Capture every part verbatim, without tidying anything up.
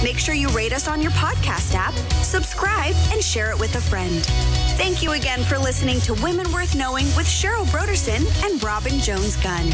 Make sure you rate us on your podcast app, subscribe, and share it with a friend. Thank you again for listening to Women Worth Knowing with Cheryl Broderson and Robin Jones-Gunn.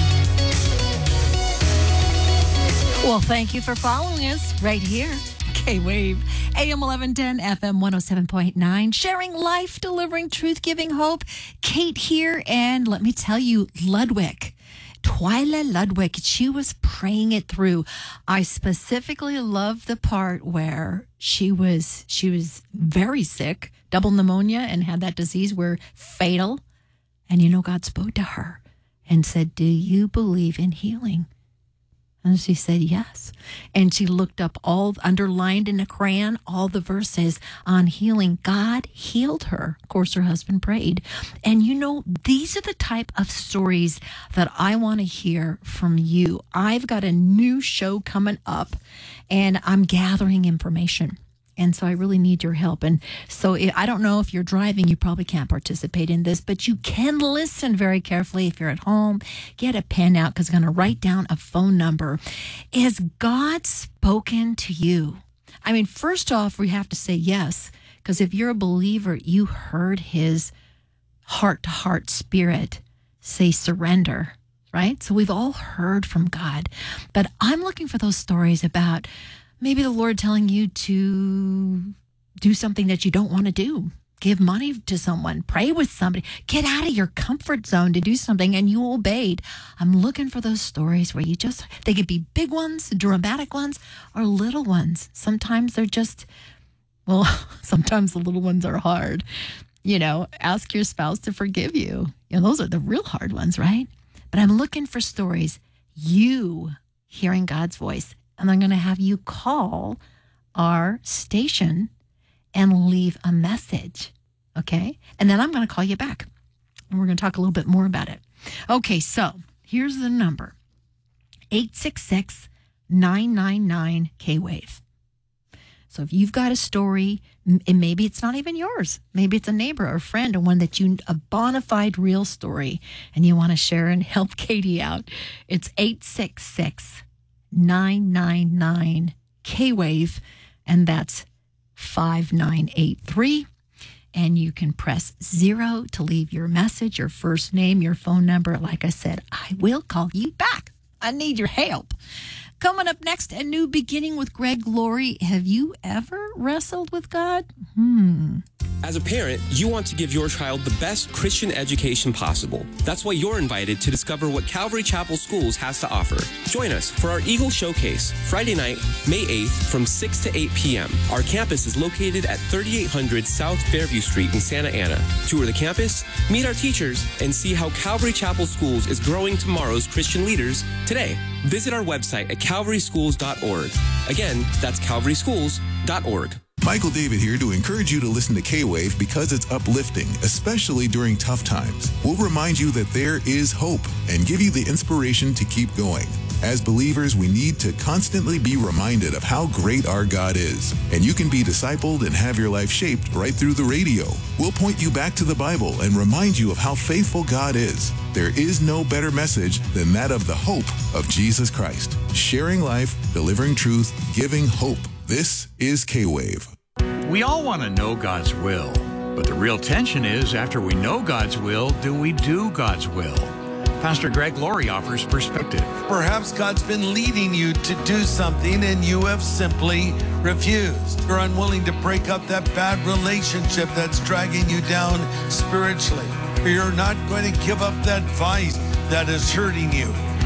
Well, thank you for following us right here. K-Wave, A M eleven ten, F M one oh seven point nine, sharing life, delivering truth, giving hope. Kate here, and let me tell you, Ludwig, Twyla Ludwig, she was praying it through. I specifically love the part where she was she was very sick, double pneumonia, and had that disease where fatal. And you know, God spoke to her and said, "Do you believe in healing?" And she said, yes. And she looked up all, underlined in a crayon, all the verses on healing. God healed her. Of course, her husband prayed. And you know, these are the type of stories that I want to hear from you. I've got a new show coming up, and I'm gathering information. And so I really need your help. And so I don't know if you're driving, you probably can't participate in this, but you can listen very carefully. If you're at home, get a pen out because I'm going to write down a phone number. Is God spoken to you? I mean, first off, we have to say yes, because if you're a believer, you heard his heart-to-heart spirit say surrender, right? So we've all heard from God. But I'm looking for those stories about maybe the Lord telling you to do something that you don't want to do. Give money to someone. Pray with somebody. Get out of your comfort zone to do something, and you obeyed. I'm looking for those stories where you just, they could be big ones, dramatic ones, or little ones. Sometimes they're just, well, sometimes the little ones are hard. You know, ask your spouse to forgive you. You know, those are the real hard ones, right? But I'm looking for stories, you hearing God's voice. And I'm going to have you call our station and leave a message, okay? And then I'm going to call you back, and we're going to talk a little bit more about it. Okay, so here's the number, eight six six, nine nine nine, K wave. So if you've got a story, and maybe it's not even yours. Maybe it's a neighbor or a friend, or one that you, a bona fide real story, and you want to share and help Katie out. It's eight six six, nine nine nine, K wave, and that's five nine eight three. And you can press zero to leave your message, your first name, your phone number. Like I said, I will call you back. I need your help. Coming up next, a new beginning with Greg Laurie. Have you ever wrestled with God? Hmm. As a parent, you want to give your child the best Christian education possible. That's why you're invited to discover what Calvary Chapel Schools has to offer. Join us for our Eagle Showcase, Friday night, May eighth from six to eight p.m. Our campus is located at thirty-eight hundred South Fairview Street in Santa Ana. Tour the campus, meet our teachers, and see how Calvary Chapel Schools is growing tomorrow's Christian leaders today. Visit our website at calvary schools dot org. Again, that's calvary schools dot org. Michael David here to encourage you to listen to K-Wave because it's uplifting, especially during tough times. We'll remind you that there is hope and give you the inspiration to keep going. As believers, we need to constantly be reminded of how great our God is. And you can be discipled and have your life shaped right through the radio. We'll point you back to the Bible and remind you of how faithful God is. There is no better message than that of the hope of Jesus Christ. Sharing life, delivering truth, giving hope. This is K-Wave. We all want to know God's will, but the real tension is, after we know God's will, do we do God's will? Pastor Greg Laurie offers perspective. Perhaps God's been leading you to do something and you have simply refused. You're unwilling to break up that bad relationship that's dragging you down spiritually. You're not going to give up that vice that is hurting you.